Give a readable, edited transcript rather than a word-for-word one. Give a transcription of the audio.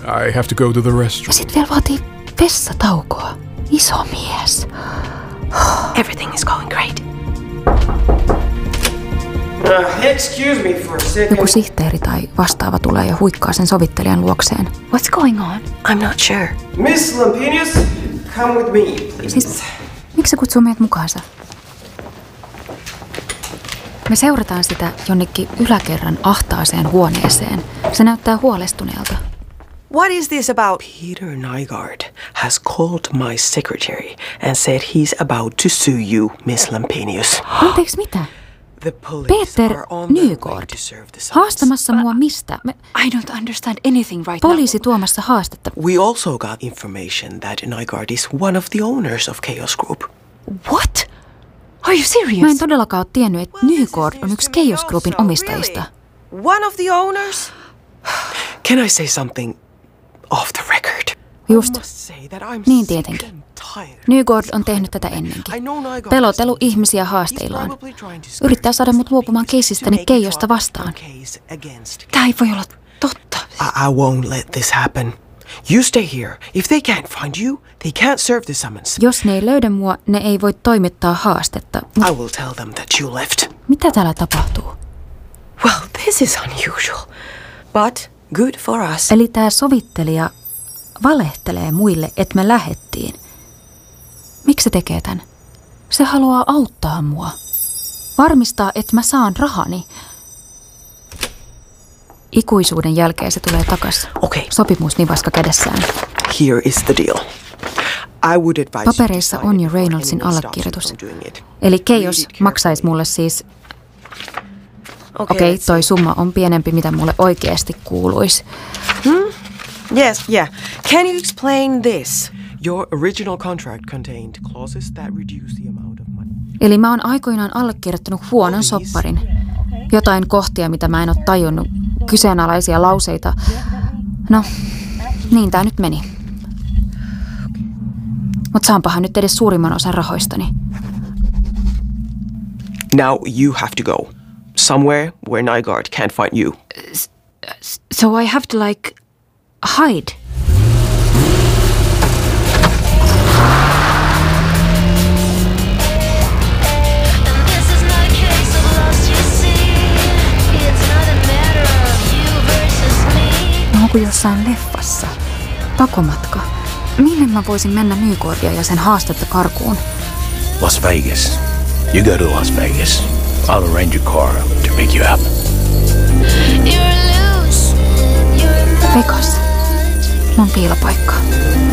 I have to go to the restroom. Ja sit vielä vaatii vessataukoa. Iso mies. Everything is going great. Excuse me for a second. Joku sihteeri tai vastaava tulee ja huikkaa sen sovittelijan luokseen. What's going on? I'm not sure. Miss Lampenius, come with me. Siis, miksi se kutsuu meidät mukaansa? Me seurataan sitä jonnekin yläkerran ahtaaseen huoneeseen. Se näyttää huolestuneelta. What is this about? Peter Nygaard has called my secretary and said he's about to sue you, Miss Lampenius. Anteeksi, mitä? Peter Nygaard. Haastamassa mua mistä? I don't understand anything right Poliisi tuomassa haastetta. We also got information that Nygaard is one of the owners of Chaos Group. now. What? Are you serious? Mä en todellakaan ole tiennyt, että Nygaard on yksi Chaos Groupin omistajista. One of the owners? Can I say something off the record? Just. I must say that I'm Niin sick tietenkin. and tired. Nygaard on tehnyt tätä ennenkin. I know Nygaard Pelotellut is- ihmisiä he's haasteillaan. probably trying to Yrittää scare saada mut luopumaan me keissistäni to make Keijosta a vastaan. case against Tää ei voi olla totta. I won't let this happen. You stay here. If they can't find you, they can't serve the summons. Jos ne ei löydä mua, ne ei voi toimittaa haastetta. I will tell them that you left. Mitä täällä tapahtuu? Well, this is unusual. But good for us. Eli tää sovittelija valehtelee muille, että me lähettiin. Miksi se tekee tän? Se haluaa auttaa mua. Varmistaa, että mä saan rahani. Ikuisuuden jälkeen se tulee takas. Okay, Sopimusnivaska kädessään. here is the deal. I would advise you to Papereissa sign on it jo before Reynoldsin anyone stops you allekirjoitus. from doing it. Eli Chaos maksaisi mulle siis... Okei, let's toi summa on pienempi, mitä mulle oikeasti kuuluisi. Yes, yeah. Can you explain this? Your original contract contained clauses that reduce the amount of money. Eli mä oon aikoinaan allekirjoittanut huonon sopparin. Jotain kohtia, mitä mä en ole tajunnut. Kyseenalaisia lauseita. No, niin tää nyt meni. Mut saanpahan nyt edes suurimman osan rahoistani. Now you have to go. Somewhere where Nygaard can't find you. So I have to like hide. This is not a case of lost, you see. It's not a matter of you versus me. Mä oon kuin jossain leffassa. Pakomatka. Minne mä voisin mennä Nygaardia ja sen haastetta karkuun? Las Vegas. You go to Las Vegas. I'll arrange a car to pick you up. You're loose. You're not. Vegas. Mun piilopaikka.